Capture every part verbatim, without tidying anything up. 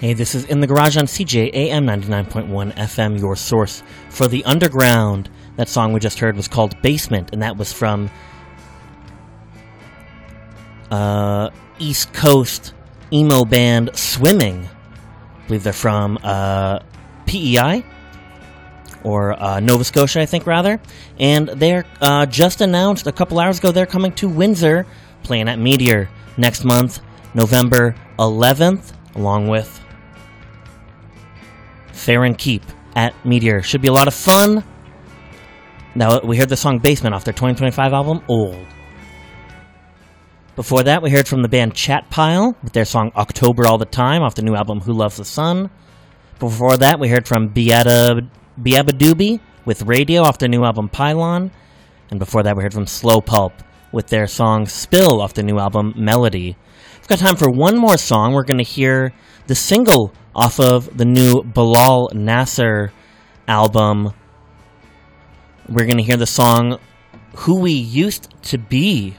Hey, this is In the Garage on C J A M ninety-nine point one F M, your source for the underground. That song we just heard was called Basement, and that was from uh, East Coast emo band Swimming. I believe they're from uh, P E I, or uh, Nova Scotia, I think, rather. And they're uh, just announced a couple hours ago they're coming to Windsor, playing at Meteor next month, November eleventh, along with Fair and Keep at Meteor. Should be a lot of fun. Now, we heard the song Basement off their twenty twenty-five album, Old. Before that, we heard from the band Chat Pile with their song October All the Time off the new album Who Loves the Sun. Before that, we heard from Beata, Beabadoobie with Radio off their new album Pylon. And before that, we heard from Slow Pulp with their song Spill off their new album Melody. We've got time for one more song. We're going to hear the single off of the new Bilal Nasser album. We're going to hear the song Who We Used to Be.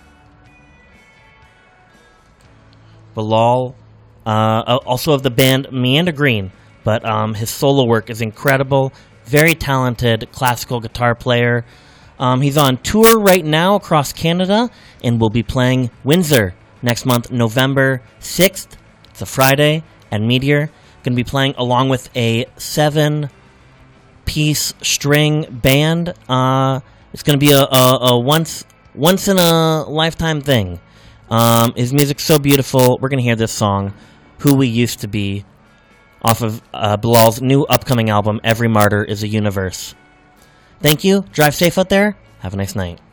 Bilal, uh, also of the band Meander Green, but um, his solo work is incredible. Very talented classical guitar player. Um, he's on tour right now across Canada and will be playing Windsor next month, November sixth. It's a Friday at Meteor. Going to be playing along with a seven-piece string band. Uh, it's going to be a, a, a once once in a lifetime thing. Um, his music's so beautiful. We're going to hear this song, Who We Used to Be, off of uh, Bilal's new upcoming album, Every Martyr is a Universe. Thank you. Drive safe out there. Have a nice night.